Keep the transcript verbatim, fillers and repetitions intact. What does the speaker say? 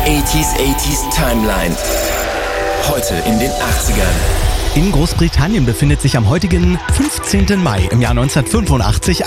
achtziger achtziger Timeline. Heute in den achtzigern. In Großbritannien befindet sich am heutigen fünfzehnten Mai im Jahr neunzehnhundertfünfundachtzig